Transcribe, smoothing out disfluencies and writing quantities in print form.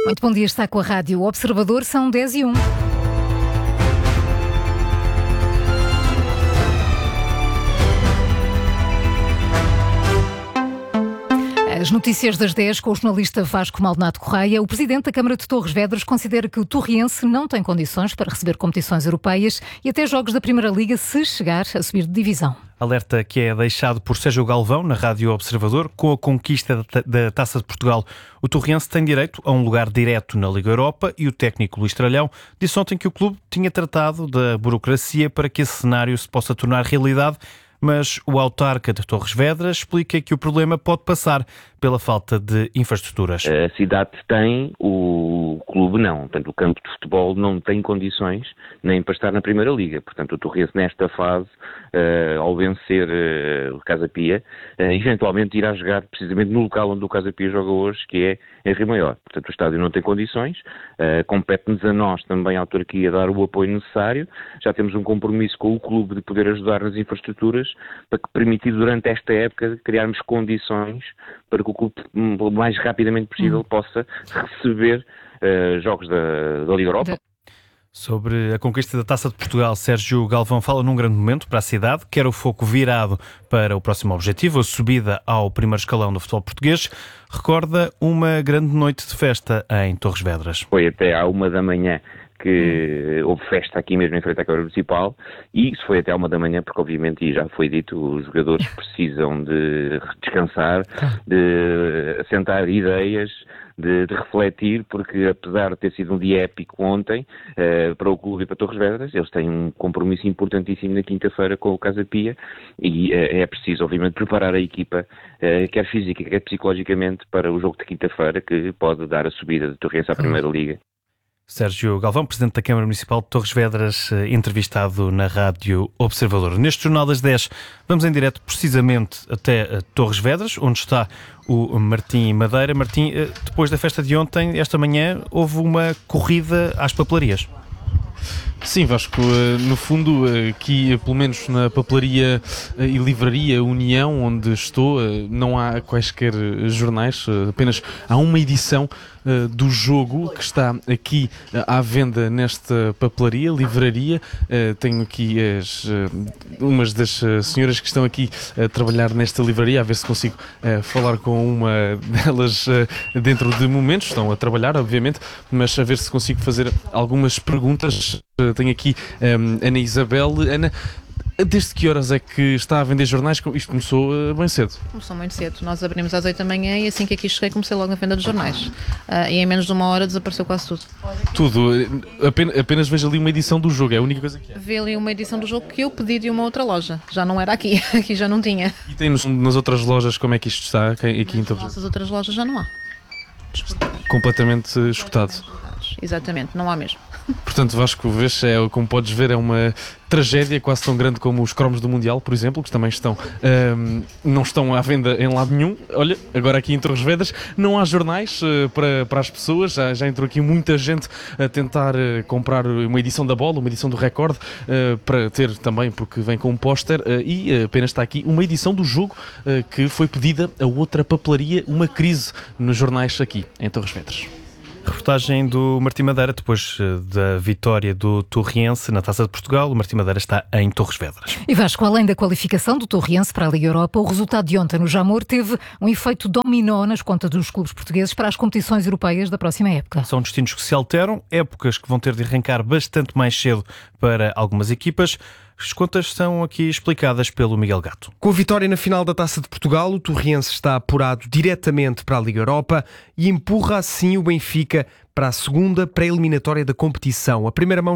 Muito bom dia, está com a Rádio Observador, são 10h01. As notícias das 10 com o jornalista Vasco Maldonado Correia. O presidente da Câmara de Torres Vedras considera que o Torriense não tem condições para receber competições europeias e até jogos da Primeira Liga se chegar a subir de divisão. Alerta que é deixado por Sérgio Galvão na Rádio Observador. Com a conquista da Taça de Portugal, o Torriense tem direito a um lugar direto na Liga Europa e o técnico Luís Tralhão disse ontem que o clube tinha tratado da burocracia para que esse cenário se possa tornar realidade. Mas o autarca de Torres Vedras explica que o problema pode passar pela falta de infraestruturas. A cidade tem, o clube não. Portanto, o campo de futebol não tem condições nem para estar na Primeira Liga. Portanto, o Torriense nesta fase, ao vencer o Casa Pia, eventualmente irá jogar precisamente no local onde o Casa Pia joga hoje, que é em Rio Maior. Portanto, o estádio não tem condições. Compete-nos a nós também, a autarquia, dar o apoio necessário. Já temos um compromisso com o clube de poder ajudar nas infraestruturas para que permitir durante esta época criarmos condições para que o clube o mais rapidamente possível possa receber jogos da Liga Europa. Sobre a conquista da Taça de Portugal, Sérgio Galvão fala num grande momento para a cidade, quer o foco virado para o próximo objetivo, a subida ao primeiro escalão do futebol português. Recorda uma grande noite de festa em Torres Vedras. Foi até à 1h que houve festa aqui mesmo em frente à Câmara Municipal, e isso foi até à 1h, porque obviamente, e já foi dito, os jogadores precisam de descansar, de assentar ideias, de refletir, porque apesar de ter sido um dia épico ontem para o clube e para Torres Vedras, eles têm um compromisso importantíssimo na quinta-feira com o Casa Pia e é preciso obviamente preparar a equipa, quer física, quer psicologicamente, para o jogo de quinta-feira, que pode dar a subida de Torriense à Primeira Liga. Sérgio Galvão, Presidente da Câmara Municipal de Torres Vedras, entrevistado na Rádio Observador. Neste Jornal das 10, vamos em direto precisamente até Torres Vedras, onde está o Martim Madeira. Martim, depois da festa de ontem, esta manhã, houve uma corrida às papelarias. Sim, Vasco, no fundo, aqui, pelo menos na papelaria e livraria União, onde estou, não há quaisquer jornais, apenas há uma edição do jogo que está aqui à venda nesta papelaria, livraria. Tenho aqui umas das senhoras que estão aqui a trabalhar nesta livraria, a ver se consigo falar com uma delas dentro de momentos. Estão a trabalhar, obviamente, mas a ver se consigo fazer algumas perguntas. Tenho aqui Ana Isabel. Ana, desde que horas é que está a vender jornais? Isto começou bem cedo. Começou muito cedo. Nós abrimos às 8h e assim que aqui cheguei comecei logo a venda de jornais. E em menos de uma hora desapareceu quase tudo. Tudo? Apenas vejo ali uma edição do jogo, é a única coisa que é. Vê ali uma edição do jogo que eu pedi de uma outra loja. Já não era aqui, aqui já não tinha. E tem nas outras lojas como é que isto está? Aqui em Torres? Nas nossas outras lojas já não há. Completamente esgotado. Exatamente, não há mesmo. Portanto, Vasco, vês, como podes ver, é uma tragédia quase tão grande como os cromos do Mundial, por exemplo, que também não estão à venda em lado nenhum. Olha, agora aqui em Torres Vedras não há jornais para as pessoas, já entrou aqui muita gente a tentar comprar uma edição da Bola, uma edição do Record, para ter também, porque vem com um póster, e apenas está aqui uma edição do jogo que foi pedida a outra papelaria, uma crise nos jornais aqui em Torres Vedras. Reportagem do Martim Madeira, depois da vitória do Torriense na Taça de Portugal. O Martim Madeira está em Torres Vedras. E Vasco, além da qualificação do Torriense para a Liga Europa, o resultado de ontem no Jamor teve um efeito dominó nas contas dos clubes portugueses para as competições europeias da próxima época. São destinos que se alteram, épocas que vão ter de arrancar bastante mais cedo para algumas equipas. As contas são aqui explicadas pelo Miguel Gato. Com a vitória na final da Taça de Portugal, o Torriense está apurado diretamente para a Liga Europa e empurra assim o Benfica para a segunda pré-eliminatória da competição. A primeira mão